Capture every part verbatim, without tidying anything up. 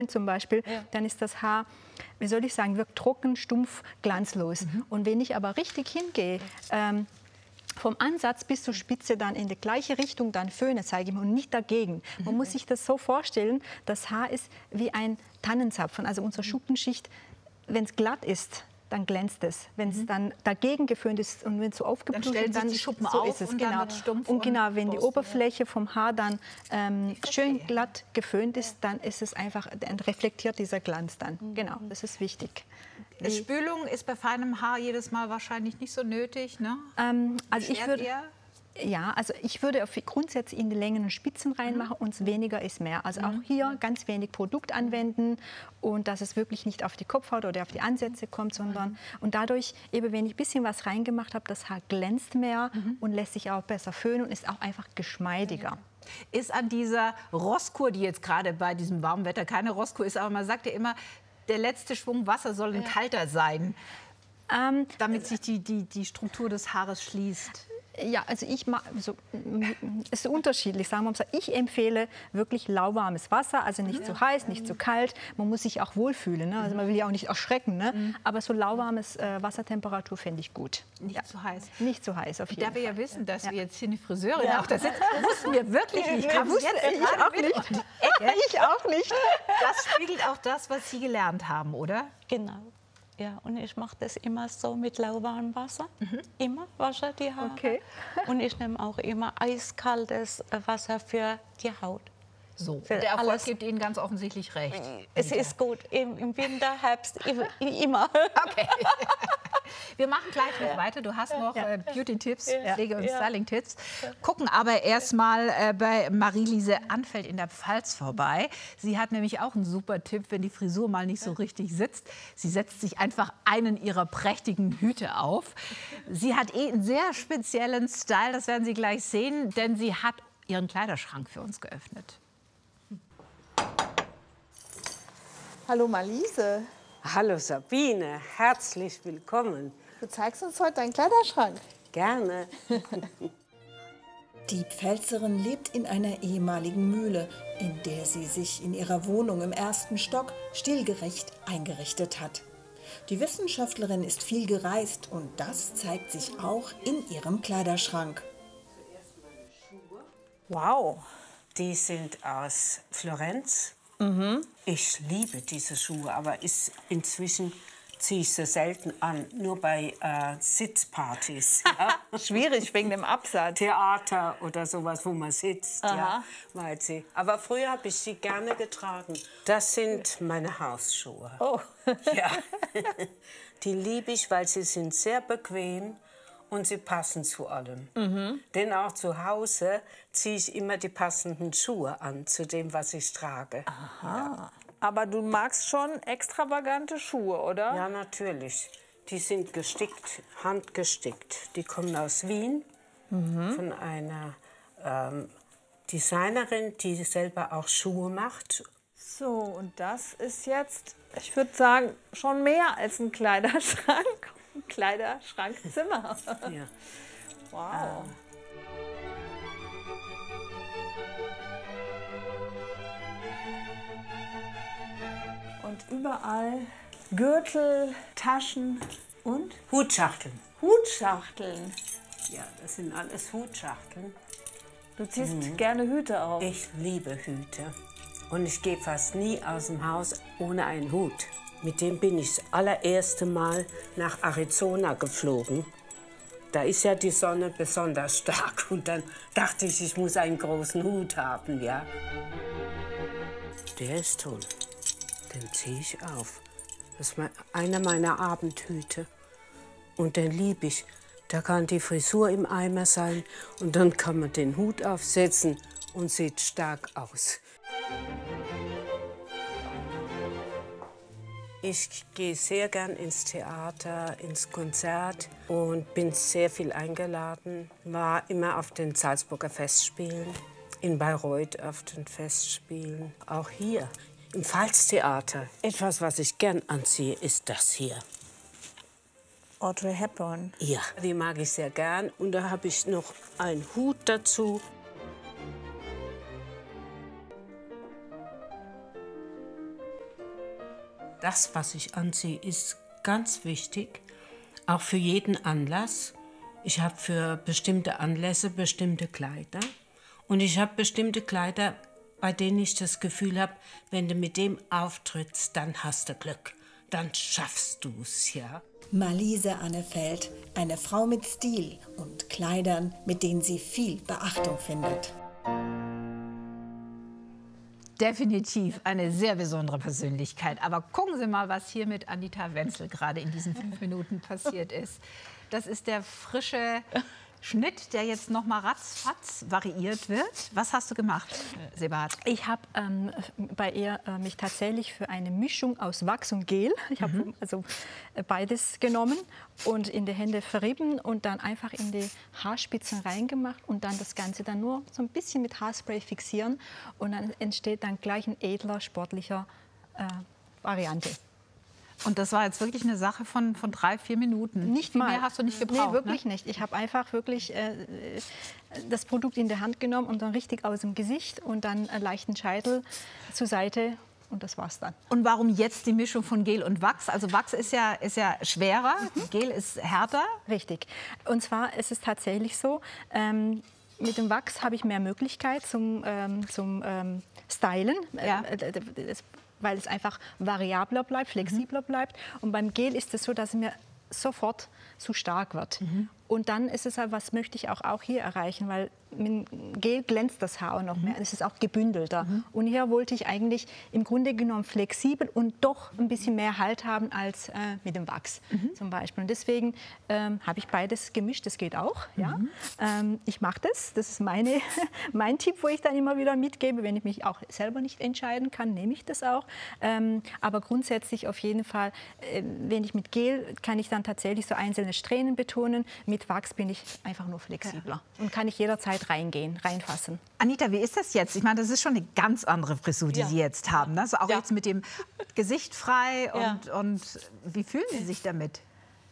zum Beispiel, ja. dann ist das Haar, wie soll ich sagen, wirkt trocken, stumpf, glanzlos. Mhm. Und wenn ich aber richtig hingehe, ähm, vom Ansatz bis zur Spitze dann in die gleiche Richtung dann föhne, zeige ich mir, und nicht dagegen. Man mhm. muss sich das so vorstellen, das Haar ist wie ein Tannenzapfen, also unsere Schuppenschicht, wenn es glatt ist, dann glänzt es. Wenn es mhm. dann dagegen geföhnt ist und wenn es so aufgeblüht ist, dann die Schuppen so auf ist es. Und, genau. dann stumpf und genau, wenn Brust, die Oberfläche vom Haar dann ähm, schön glatt geföhnt ist, dann ist es einfach, dann reflektiert dieser Glanz dann. Mhm. Genau, das ist wichtig. Die Spülung ist bei feinem Haar jedes Mal wahrscheinlich nicht so nötig, ne? Ähm, also ich würde... Ja, also ich würde auf grundsätzlich in die Längen und Spitzen reinmachen mhm. und weniger ist mehr. Also auch hier ganz wenig Produkt anwenden und dass es wirklich nicht auf die Kopfhaut oder auf die Ansätze kommt, sondern und dadurch, eben wenn ich ein bisschen was reingemacht habe, das Haar glänzt mehr mhm. und lässt sich auch besser föhnen und ist auch einfach geschmeidiger. Ist an dieser Rosskur, die jetzt gerade bei diesem warmen Wetter keine Rosskur ist, aber man sagt ja immer, der letzte Schwung Wasser soll ein ja. kalter sein, ähm, damit sich die, die, die Struktur des Haares schließt. Ja, also ich mag, so, es ist unterschiedlich, sagen wir mal. Ich empfehle wirklich lauwarmes Wasser, also nicht ja. zu heiß, nicht zu kalt. Man muss sich auch wohlfühlen, ne? Also man will ja auch nicht erschrecken, ne? Mhm. Aber so lauwarmes äh, Wassertemperatur fände ich gut. Nicht ja. zu heiß. Nicht zu heiß, auf jeden Da wir Fall. ja wissen, dass ja. wir jetzt hier eine Friseurin ja. auch da sitzen, wussten wir wirklich nicht. Ich, wusste, ich auch nicht. Ich auch nicht. Das spiegelt auch das, was Sie gelernt haben, oder? Genau. Ja, und ich mache das immer so mit lauwarmem Wasser. Mhm. Immer wasche die Haare. Okay. Und ich nehme auch immer eiskaltes Wasser für die Haut. So, der Erfolg alles. gibt Ihnen ganz offensichtlich recht. Es Bitte. ist gut, Im, im Winter, Herbst, immer. Okay. Wir machen gleich noch ja. weiter. Du hast noch ja. äh, Beauty-Tipps, ja. Pflege- und ja. Styling-Tipps. Gucken aber erst mal äh, bei Marie-Lise Anfeld in der Pfalz vorbei. Sie hat nämlich auch einen super Tipp, wenn die Frisur mal nicht so richtig sitzt. Sie setzt sich einfach einen ihrer prächtigen Hüte auf. Sie hat eh einen sehr speziellen Style, das werden Sie gleich sehen, denn sie hat ihren Kleiderschrank für uns geöffnet. Hallo Marliese. Hallo Sabine, herzlich willkommen. Du zeigst uns heute deinen Kleiderschrank. Gerne. Die Pfälzerin lebt in einer ehemaligen Mühle, in der sie sich in ihrer Wohnung im ersten Stock stilgerecht eingerichtet hat. Die Wissenschaftlerin ist viel gereist und das zeigt sich auch in ihrem Kleiderschrank. Wow. Die sind aus Florenz. Mhm. Ich liebe diese Schuhe, aber ist, inzwischen ziehe ich sie selten an, nur bei äh, Sitzpartys. Ja? Schwierig wegen dem Absatz. Theater oder sowas, wo man sitzt. Ja, weil sie. Aber früher habe ich sie gerne getragen. Das sind meine Hausschuhe. Oh. Ja. Die liebe ich, weil sie sind sehr bequem. Und sie passen zu allem. Mhm. Denn auch zu Hause ziehe ich immer die passenden Schuhe an zu dem, was ich trage. Aha. Ja. Aber du magst schon extravagante Schuhe, oder? Ja, natürlich. Die sind gestickt, handgestickt. Die kommen aus Wien mhm. von einer ähm, Designerin, die selber auch Schuhe macht. So, und das ist jetzt, ich würde sagen, schon mehr als ein Kleiderschrank. Kleiderschrankzimmer. Ja. Wow. Und überall Gürtel, Taschen und Hutschachteln. Hutschachteln. Ja, das sind alles Hutschachteln. Du ziehst mhm. gerne Hüte auf. Ich liebe Hüte. Und ich gehe fast nie aus dem Haus ohne einen Hut. Mit dem bin ich das allererste Mal nach Arizona geflogen. Da ist ja die Sonne besonders stark. Und dann dachte ich, ich muss einen großen Hut haben, ja. Der ist toll. Den ziehe ich auf. Das ist einer meiner Abendhüte. Und den liebe ich. Da kann die Frisur im Eimer sein. Und dann kann man den Hut aufsetzen und sieht stark aus. Ich gehe sehr gern ins Theater, ins Konzert und bin sehr viel eingeladen. War immer auf den Salzburger Festspielen, in Bayreuth auf den Festspielen, auch hier im Pfalztheater. Etwas, was ich gern anziehe, ist das hier. Audrey Hepburn. Ja, die mag ich sehr gern. Und da habe ich noch einen Hut dazu. Das, was ich anziehe, ist ganz wichtig, auch für jeden Anlass. Ich habe für bestimmte Anlässe bestimmte Kleider und ich habe bestimmte Kleider, bei denen ich das Gefühl habe, wenn du mit dem auftrittst, dann hast du Glück, dann schaffst du es, ja. Marlise Annefeld, eine Frau mit Stil und Kleidern, mit denen sie viel Beachtung findet. Definitiv eine sehr besondere Persönlichkeit. Aber gucken Sie mal, was hier mit Anita Wenzel gerade in diesen fünf Minuten passiert ist. Das ist der frische Schnitt, der jetzt noch mal ratzfatz variiert wird. Was hast du gemacht, Sebahat? Ich habe ähm, bei ihr äh, mich tatsächlich für eine Mischung aus Wachs und Gel, ich habe mhm. also äh, beides genommen und in die Hände verrieben und dann einfach in die Haarspitzen reingemacht und dann das Ganze dann nur so ein bisschen mit Haarspray fixieren und dann entsteht dann gleich ein edler, sportlicher äh, Variante. Und das war jetzt wirklich eine Sache von, von drei, vier Minuten. Nicht mal. Mehr hast du nicht gebraucht. Nee, wirklich ne? nicht. Ich habe einfach wirklich äh, das Produkt in der Hand genommen und dann richtig aus dem Gesicht und dann einen leichten Scheitel zur Seite und das war's dann. Und warum jetzt die Mischung von Gel und Wachs? Also Wachs ist ja, ist ja schwerer, mhm. Gel ist härter. Richtig. Und zwar ist es tatsächlich so, ähm, mit dem Wachs habe ich mehr Möglichkeit zum, ähm, zum ähm, Stylen. Ja. Äh, das, weil es einfach variabler bleibt, flexibler mhm. bleibt. Und beim Gel ist es so, dass es mir sofort zu stark wird. Mhm. Und dann ist es halt, was möchte ich auch, auch hier erreichen, weil mit Gel glänzt das Haar auch noch mehr. Es ist auch gebündelter. Mhm. Und hier wollte ich eigentlich im Grunde genommen flexibel und doch ein bisschen mehr Halt haben als äh, mit dem Wachs mhm. zum Beispiel. Und deswegen ähm, habe ich beides gemischt. Das geht auch. Mhm. Ja? Ähm, ich mache das. Das ist meine, mein Tipp, wo ich dann immer wieder mitgebe. Wenn ich mich auch selber nicht entscheiden kann, nehme ich das auch. Ähm, aber grundsätzlich auf jeden Fall, äh, wenn ich mit Gel, kann ich dann tatsächlich so einzelne Strähnen betonen. Mit Wachs bin ich einfach nur flexibler ja. und kann ich jederzeit reingehen, reinfassen. Anita, wie ist das jetzt? Ich meine, das ist schon eine ganz andere Frisur, die ja. Sie jetzt haben. Ne? Also auch ja. jetzt mit dem Gesicht frei. Und, ja. und wie fühlen Sie sich damit?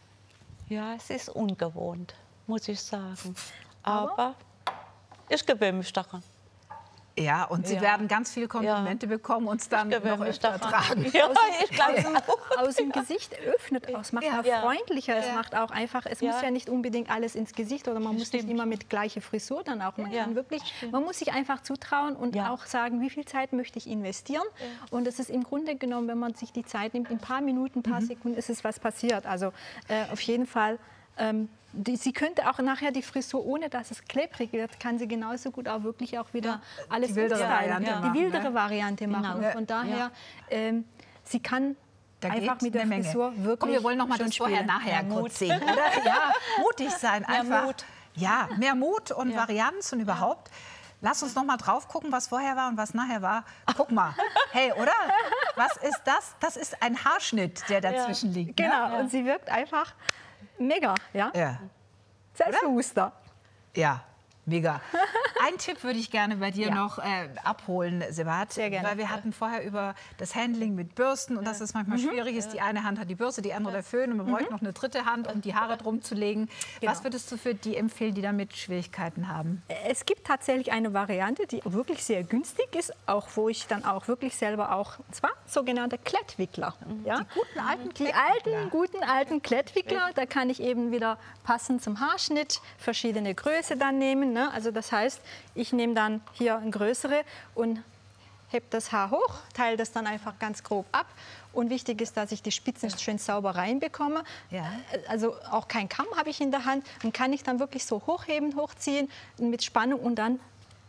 Ja, es ist ungewohnt, muss ich sagen. Aber, Aber ich gewöhne mich daran. Ja, und Sie ja. werden ganz viele Komplimente ja. bekommen und es dann noch öfter tragen. Ja, ich glaube, aus dem Gesicht öffnet, es macht ja. auch freundlicher, es ja. macht auch einfach, es ja. muss ja nicht unbedingt alles ins Gesicht oder man muss Stimmt. nicht immer mit gleicher Frisur dann auch. Man ja. kann wirklich, man muss sich einfach zutrauen und ja. auch sagen, wie viel Zeit möchte ich investieren. Ja. Und es ist im Grunde genommen, wenn man sich die Zeit nimmt, in ein paar Minuten, ein paar mhm. Sekunden ist es was passiert. Also äh, auf jeden Fall. Ähm, die, sie könnte auch nachher die Frisur, ohne dass es klebrig wird, kann sie genauso gut auch wirklich auch wieder ja. alles die wildere Variante ja. machen. Die wildere ne? Variante machen. Genau. Und von daher, ja. ähm, sie kann da einfach mit der Frisur wirklich. Komm, wir wollen noch mal das vorher-nachher kurz sehen, oder? Ja, mutig sein, mehr einfach. Mut. Ja, mehr Mut und ja. Varianz und überhaupt. Lass uns noch mal drauf gucken, was vorher war und was nachher war. Guck mal, hey, oder? Was ist das? Das ist ein Haarschnitt, der dazwischen ja. liegt. Genau, ne? und sie wirkt einfach mega, ja? Ja. Selbstbewusster. Ja, mega. Ein Tipp würde ich gerne bei dir ja. noch äh, abholen, Sebahat. Sehr gerne. Weil wir hatten vorher über das Handling mit Bürsten und ja. dass es manchmal mhm. schwierig ist. Die eine Hand hat die Bürste, die andere ja. der Föhn und man mhm. bräuchte noch eine dritte Hand, um die Haare drum zu legen. Genau. Was würdest du für die empfehlen, die damit Schwierigkeiten haben? Es gibt tatsächlich eine Variante, die wirklich sehr günstig ist, auch wo ich dann auch wirklich selber auch, und zwar sogenannte Klettwickler. Ja? Die guten alten Die alten, guten alten Klettwickler, da kann ich eben wieder passend zum Haarschnitt verschiedene Größe dann nehmen. Ne? Also das heißt, ich nehme dann hier eine größere und hebe das Haar hoch, teile das dann einfach ganz grob ab. Und wichtig ist, dass ich die Spitzen schön sauber reinbekomme. Ja. Also auch kein Kamm habe ich in der Hand. Und kann ich dann wirklich so hochheben, hochziehen mit Spannung und dann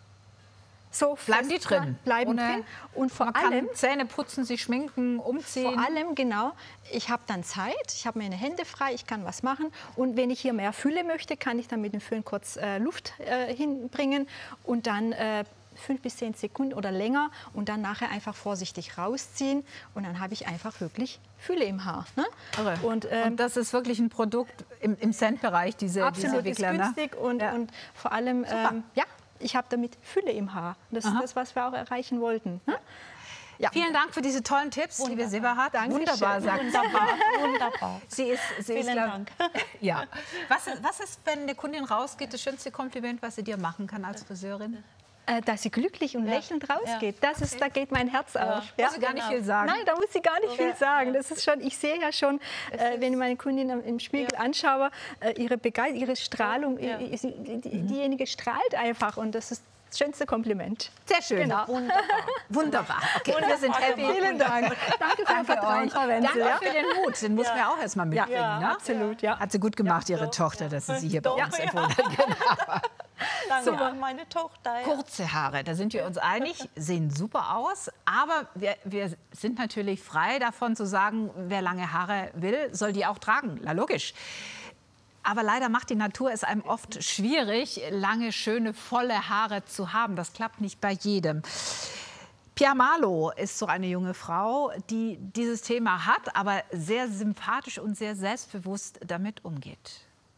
so bleiben die drin. Bleiben Ohne, drin. Und vor man allem kann Zähne putzen, sich schminken, umziehen. Vor allem, genau, ich habe dann Zeit, ich habe meine Hände frei, ich kann was machen. Und wenn ich hier mehr Fülle möchte, kann ich dann mit dem Föhn kurz äh, Luft äh, hinbringen und dann äh, fünf bis zehn Sekunden oder länger und dann nachher einfach vorsichtig rausziehen. Und dann habe ich einfach wirklich Fülle im Haar. Ne? Und, ähm, und das ist wirklich ein Produkt im, im Cent-Bereich, diese, absolut, diese Wickler. Ist günstig ne? und, ja. und vor allem, ähm, ja, ich habe damit Fülle im Haar. Das Aha. ist das, was wir auch erreichen wollten. Ne? Ja. Vielen Dank für diese tollen Tipps, Wunderbar. liebe Sebahat. Dankeschön. Wunderbar, sagt Wunderbar, wunderbar. sie. Ist, sie Vielen ist, glaub, Dank. Ja. Was, ist, was ist, wenn eine Kundin rausgeht, das schönste Kompliment, was sie dir machen kann als Friseurin? äh, dass sie glücklich und ja. lächelnd rausgeht. Das ist, okay. Da geht mein Herz ja. auf. Ja. Muss sie gar nicht viel sagen. Nein, da muss sie gar nicht okay. viel sagen. Das ist schon, ich sehe ja schon, äh, wenn ich meine Kundin im Spiegel ja. anschaue, äh, ihre Begeisterung, ihre Strahlung, ja. die, die, diejenige strahlt einfach und das ist das schönste Kompliment. Sehr schön. Genau. Wunderbar. Wunderbar. Okay, wir sind happy. Vielen Dank. Danke für Ihr Vertrauen, Frau Wenzel. Danke ja? für den Mut. Den muss man ja auch erst mal mitbringen. Ja, ne? Absolut, ja. Hat sie gut gemacht, ja, Ihre doch, Tochter, dass sie sie hier bei uns empfohlen hat. Genau. Danke so, an meine Tochter. Ja. Kurze Haare, da sind wir uns einig, sehen super aus. Aber wir, wir sind natürlich frei davon zu sagen, wer lange Haare will, soll die auch tragen. Na, logisch. Aber leider macht die Natur es einem oft schwierig, lange, schöne, volle Haare zu haben. Das klappt nicht bei jedem. Pia Malo ist so eine junge Frau, die dieses Thema hat, aber sehr sympathisch und sehr selbstbewusst damit umgeht.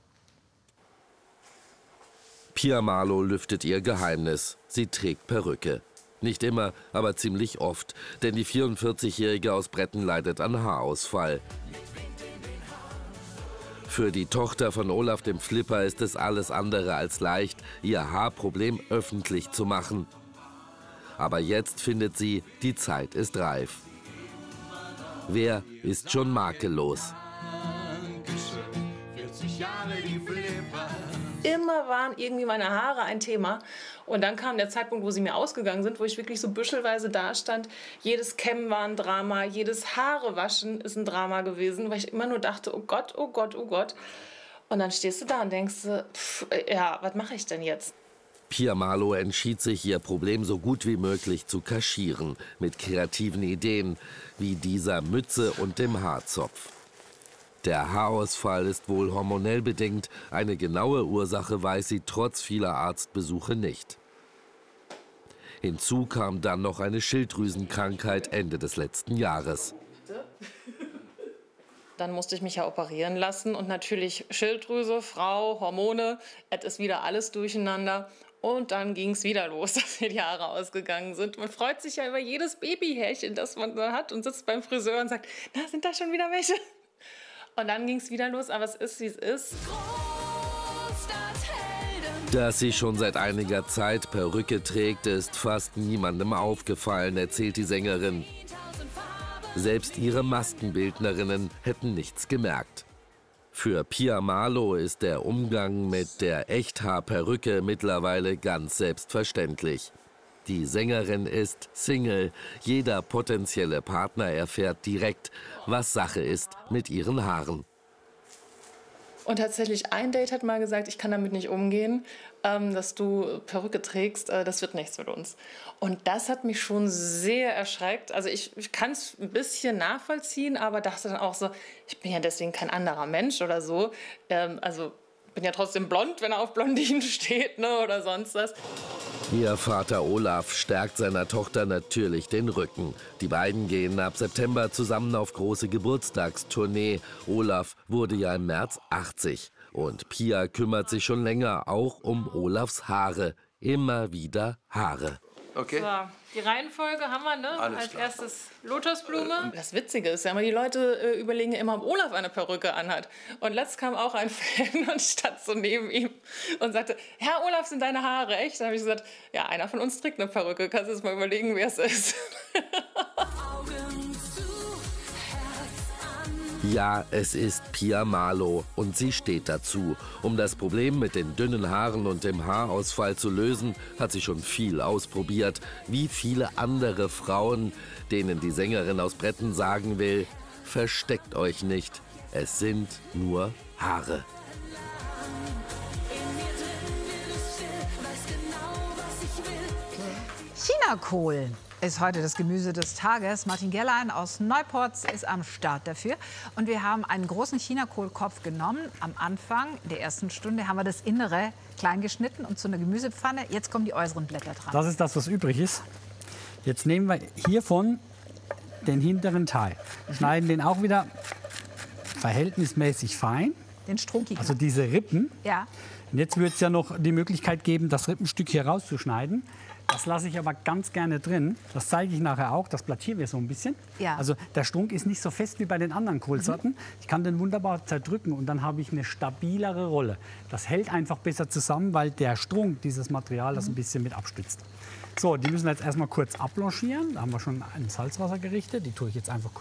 Pia Malo lüftet ihr Geheimnis. Sie trägt Perücke. Nicht immer, aber ziemlich oft. Denn die vierundvierzigjährige aus Bretten leidet an Haarausfall. Für die Tochter von Olaf dem Flipper ist es alles andere als leicht, ihr Haarproblem öffentlich zu machen. Aber jetzt findet sie, die Zeit ist reif. Wer ist schon makellos? Immer waren irgendwie meine Haare ein Thema. Und dann kam der Zeitpunkt, wo sie mir ausgegangen sind, wo ich wirklich so büschelweise dastand. Jedes Kämmen war ein Drama, jedes Haarewaschen ist ein Drama gewesen, weil ich immer nur dachte, oh Gott, oh Gott, oh Gott. Und dann stehst du da und denkst, pff, ja, was mache ich denn jetzt? Pia Malo entschied sich, ihr Problem so gut wie möglich zu kaschieren, mit kreativen Ideen, wie dieser Mütze und dem Haarzopf. Der Haarausfall ist wohl hormonell bedingt. Eine genaue Ursache weiß sie trotz vieler Arztbesuche nicht. Hinzu kam dann noch eine Schilddrüsenkrankheit Ende des letzten Jahres. Dann musste ich mich ja operieren lassen und natürlich Schilddrüse, Frau, Hormone, es ist wieder alles durcheinander. Und dann ging es wieder los, dass mir die Haare ausgegangen sind. Man freut sich ja über jedes Babyhärchen, das man da hat und sitzt beim Friseur und sagt, na, sind da schon wieder welche? Und dann ging es wieder los, aber es ist, wie es ist. Dass sie schon seit einiger Zeit Perücke trägt, ist fast niemandem aufgefallen, erzählt die Sängerin. Selbst ihre Maskenbildnerinnen hätten nichts gemerkt. Für Pia Malo ist der Umgang mit der Echthaarperücke mittlerweile ganz selbstverständlich. Die Sängerin ist Single. Jeder potenzielle Partner erfährt direkt, was Sache ist mit ihren Haaren. Und tatsächlich ein Date hat mal gesagt, ich kann damit nicht umgehen, ähm, dass du Perücke trägst, äh, das wird nichts mit uns. Und das hat mich schon sehr erschreckt. Also ich, ich kann es ein bisschen nachvollziehen, aber dachte dann auch so, ich bin ja deswegen kein anderer Mensch oder so. Ähm, also ich bin ja trotzdem blond, wenn er auf Blondinen steht, ne, oder sonst was. Ihr Vater Olaf stärkt seiner Tochter natürlich den Rücken. Die beiden gehen ab September zusammen auf große Geburtstagstournee. Olaf wurde ja im März achtzig. Und Pia kümmert sich schon länger auch um Olafs Haare. Immer wieder Haare. Okay. So, die Reihenfolge haben wir, ne? Alles Als klar. erstes Lotusblume. Das Witzige ist ja immer, die Leute äh, überlegen immer, ob Olaf eine Perücke anhat. Und letztens kam auch ein Fan und stand so neben ihm und sagte, Herr Olaf, sind deine Haare echt? Da habe ich gesagt, ja, einer von uns trägt eine Perücke. Kannst du jetzt mal überlegen, wer es ist? Ja, es ist Pia Malo und sie steht dazu. Um das Problem mit den dünnen Haaren und dem Haarausfall zu lösen, hat sie schon viel ausprobiert. Wie viele andere Frauen, denen die Sängerin aus Bretten sagen will, versteckt euch nicht, es sind nur Haare. Chinakohl ist heute das Gemüse des Tages. Martin Gerlein aus Neuporz ist am Start dafür. Und wir haben einen großen Chinakohlkopf genommen. Am Anfang der ersten Stunde haben wir das Innere klein geschnitten und zu einer Gemüsepfanne. Jetzt kommen die äußeren Blätter dran. Das ist das, was übrig ist. Jetzt nehmen wir hiervon den hinteren Teil. Schneiden den auch wieder verhältnismäßig fein. Den strunkigen. Also diese Rippen. Ja. Und jetzt wird es ja noch die Möglichkeit geben, das Rippenstück hier rauszuschneiden. Das lasse ich aber ganz gerne drin. Das zeige ich nachher auch. Das plattieren wir so ein bisschen. Ja. Also der Strunk ist nicht so fest wie bei den anderen Kohlsorten. Mhm. Ich kann den wunderbar zerdrücken und dann habe ich eine stabilere Rolle. Das hält einfach besser zusammen, weil der Strunk, dieses Material, das ein bisschen mit abstützt. So, die müssen wir jetzt erstmal kurz abblanchieren. Da haben wir schon ein Salzwasser gerichtet. Die tue ich jetzt einfach kurz